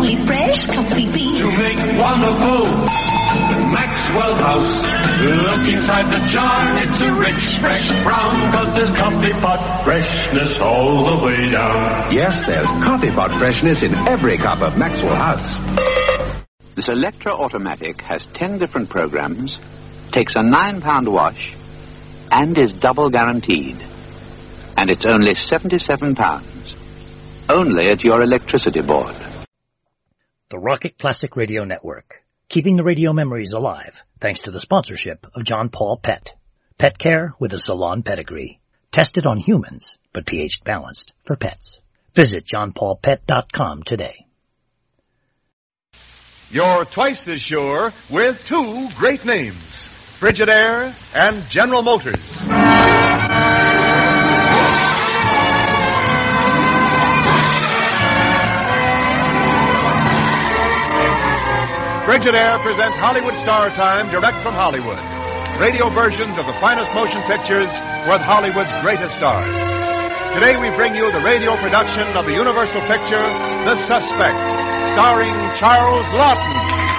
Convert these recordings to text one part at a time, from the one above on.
only fresh coffee beans. To make wonderful Maxwell House. Look inside the jar, it's a rich, fresh brown, 'cause there's coffee pot freshness all the way down. Yes, there's coffee pot freshness in every cup of Maxwell House. This Electra Automatic has 10 different programs, takes a £9 wash, and is double guaranteed. And it's only £77. Only at your electricity board. The Rocket Classic Radio Network. Keeping the radio memories alive, thanks to the sponsorship of John Paul Pet. Pet care with a salon pedigree. Tested on humans, but pH balanced for pets. Visit johnpaulpet.com today. You're twice as sure with two great names, Frigidaire and General Motors. Frigidaire presents Hollywood Star Time direct from Hollywood. Radio versions of the finest motion pictures with Hollywood's greatest stars. Today we bring you the radio production of the Universal picture, The Suspect, starring Charles Laughton.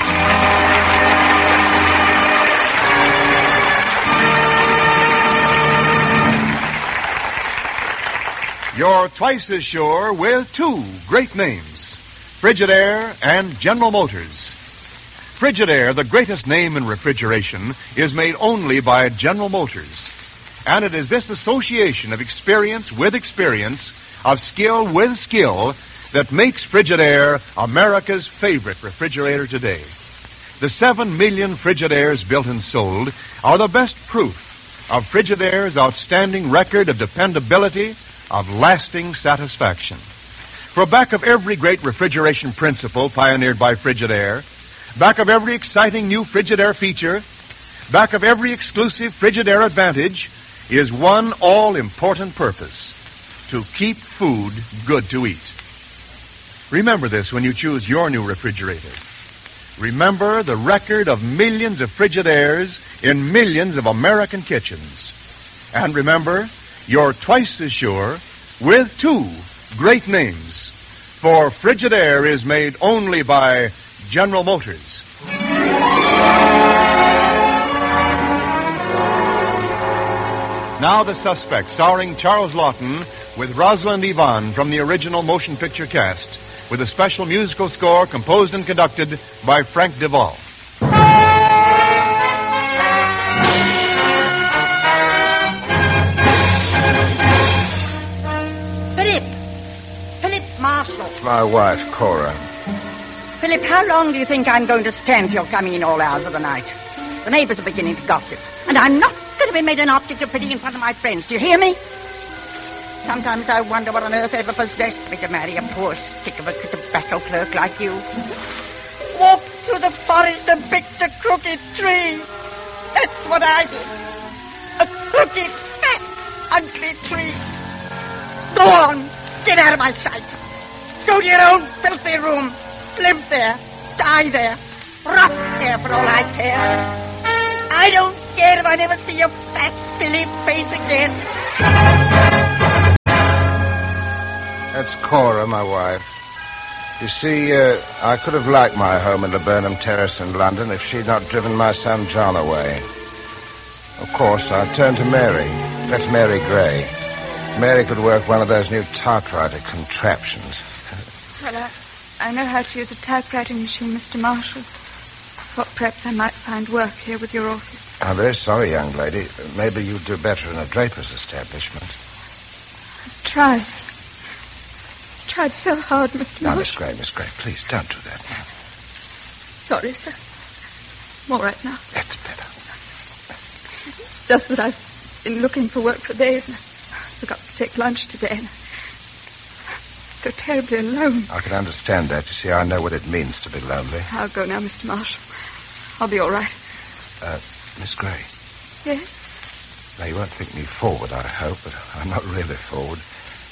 You're twice as sure with two great names, Frigidaire and General Motors. Frigidaire, the greatest name in refrigeration, is made only by General Motors. And it is this association of experience with experience, of skill with skill, that makes Frigidaire America's favorite refrigerator today. The 7 million Frigidaires built and sold are the best proof of Frigidaire's outstanding record of dependability, of lasting satisfaction. For back of every great refrigeration principle pioneered by Frigidaire, back of every exciting new Frigidaire feature, back of every exclusive Frigidaire advantage, is one all-important purpose: to keep food good to eat. Remember this when you choose your new refrigerator. Remember the record of millions of Frigidaires in millions of American kitchens. And remember, you're twice as sure with two great names. For Frigidaire is made only by General Motors. Now The Suspect, starring Charles Laughton with Rosalind Yvonne from the original motion picture cast, with a special musical score composed and conducted by Frank Duvall. Philip Marshall. My wife, Cora. Philip, how long do you think I'm going to stand for your coming in all hours of the night? The neighbors are beginning to gossip, and I'm not going to be made an object of pity in front of my friends. Do you hear me? Sometimes I wonder what on earth ever possessed me to marry a poor stick of a tobacco clerk like you. Walk through the forest and pick a crooked tree. That's what I did. A crooked, fat, ugly tree. Go on. Get out of my sight. Go to your own filthy room. Live there. Die there. Rot there for all I care. I don't care if I never see your fat, silly face again. That's Cora, my wife. You see, I could have liked my home in the Burnham Terrace in London if she'd not driven my son John away. Of course, I turned to Mary. That's Mary Gray. Mary could work one of those new typewriter contraptions. Well, I know how to use a typewriting machine, Mr. Marshall. Thought perhaps I might find work here with your office. I'm very sorry, young lady. Maybe you'd do better in a draper's establishment. I've tried so hard, Mr. Now, Marshall. Miss Gray, please don't do that. Sorry, sir. I'm all right now. That's better. It's just that I've been looking for work for days, and I forgot to take lunch today, and I'm so terribly alone. I can understand that. You see, I know what it means to be lonely. I'll go now, Mr. Marshall. I'll be all right. Miss Gray. Yes? Now, you won't think me forward, I hope, but I'm not really forward.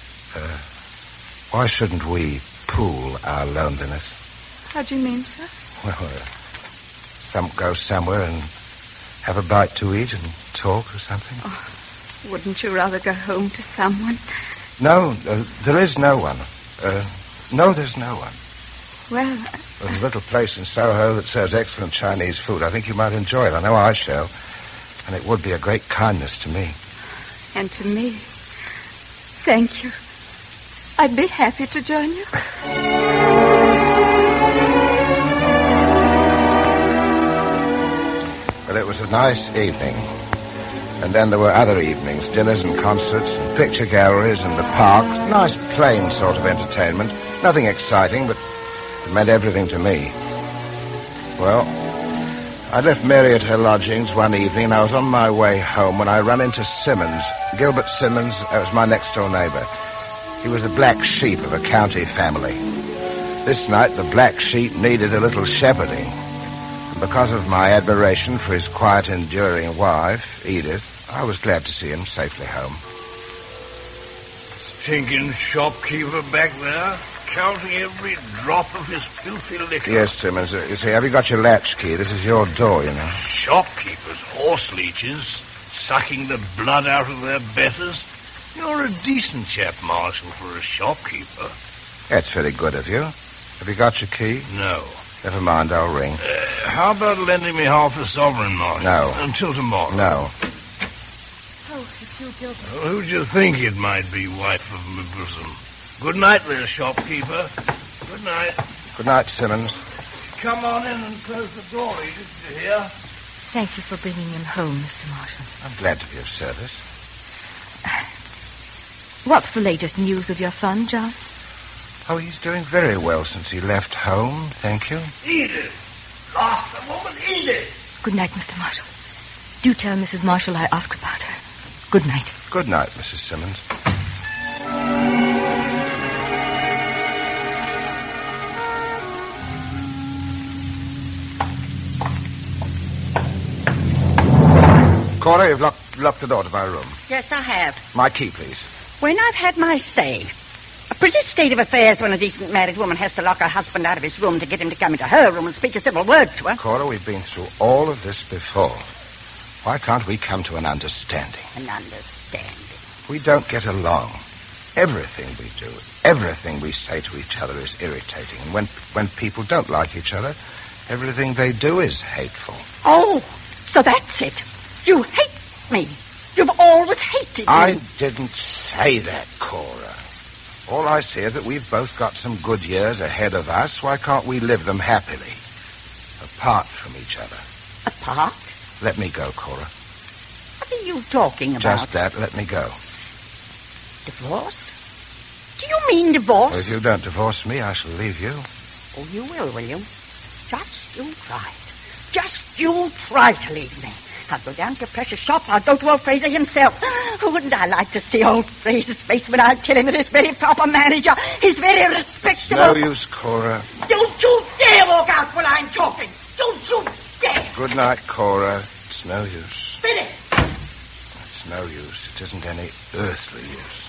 Why shouldn't we pool our loneliness? How do you mean, sir? Well, go somewhere and have a bite to eat and talk or something. Oh, wouldn't you rather go home to someone? No, there is no one. No, there's no one. Well, There's a little place in Soho that serves excellent Chinese food. I think you might enjoy it. I know I shall. And it would be a great kindness to me. and to me. Thank you. I'd be happy to join you. Well, it was a nice evening. And then there were other evenings, dinners and concerts and picture galleries and the park. Nice, plain sort of entertainment. Nothing exciting, but it meant everything to me. Well, I left Mary at her lodgings one evening, and I was on my way home when I ran into Simmons. Gilbert Simmons, that was my next-door neighbor. He was the black sheep of a county family. This night, the black sheep needed a little shepherding. And because of my admiration for his quiet, enduring wife, Edith, I was glad to see him safely home. Thinking shopkeeper back there, counting every drop of his filthy liquor. Yes, Simmons. You see, have you got your latchkey? This is your door, you know. Shopkeepers, horse leeches, sucking the blood out of their betters. You're a decent chap, Marshal, for a shopkeeper. That's very good of you. Have you got your key? No. Never mind, I'll ring. How about lending me half a sovereign, Marshal? No. Until tomorrow. No. Oh, it's you, Gilbert. Well, who'd you think it might be, wife of my bosom? Good night there, shopkeeper. Good night. Good night, Simmons. Come on in and close the door, Edith, you hear? Thank you for bringing him home, Mr. Marshall. I'm glad to be of service. What's the latest news of your son, John? Oh, he's doing very well since he left home, thank you. Edith! Lost the woman, Edith! Good night, Mr. Marshall. Do tell Mrs. Marshall I asked about her. Good night. Good night, Mrs. Simmons. Cora, you've locked the door to my room. Yes, I have. My key, please. When I've had my say. A pretty state of affairs when a decent married woman has to lock her husband out of his room to get him to come into her room and speak a civil word to her. Cora, we've been through all of this before. Why can't we come to an understanding? An understanding. We don't get along. Everything we do, everything we say to each other is irritating. And when people don't like each other, everything they do is hateful. Oh, so that's it. You hate me. You've always hated me. I didn't say that, Cora. All I say is that we've both got some good years ahead of us. Why can't we live them happily? Apart from each other. Apart? Let me go, Cora. What are you talking about? Just that. Let me go. Divorce? Do you mean divorce? Well, if you don't divorce me, I shall leave you. Oh, you will you? Just you try it. Just you try to leave me. I'll go down to the precious shop. I'll go to old Fraser himself. Wouldn't I like to see old Fraser's face when I tell him that he's very proper manager. He's very respectable. No use, Cora. Don't you dare walk out while I'm talking. Don't you dare. Good night, Cora. It's no use. Finish. It's no use. It isn't any earthly use.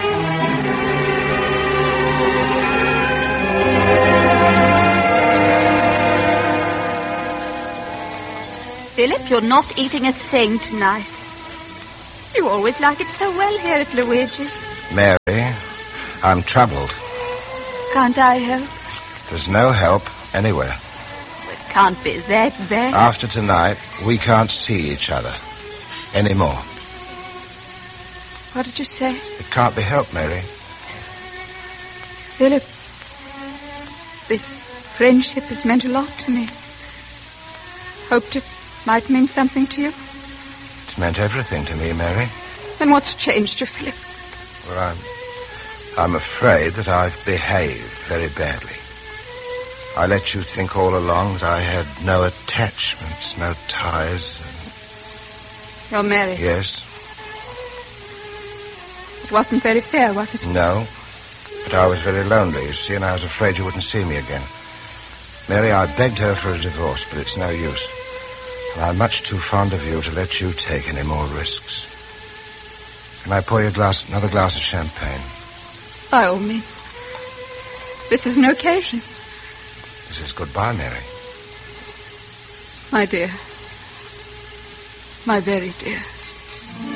Philip, you're not eating a thing tonight. You always like it so well here at Luigi's. Mary, I'm troubled. Can't I help? There's no help anywhere. It can't be that bad. After tonight, we can't see each other anymore. What did you say? It can't be helped, Mary. Philip, this friendship has meant a lot to me. Hoped it might mean something to you. It's meant everything to me, Mary. Then what's changed you, Philip? Well, I'm afraid that I've behaved very badly. I let you think all along that I had no attachments, no ties. You're married. Yes, It wasn't very fair, was it? no. But I was very lonely, you see, and I was afraid you wouldn't see me again. Mary, I begged her for a divorce, but it's no use. And I'm much too fond of you to let you take any more risks. Can I pour you another glass of champagne? By all means. This is an occasion. This is goodbye, Mary. My dear. My very dear.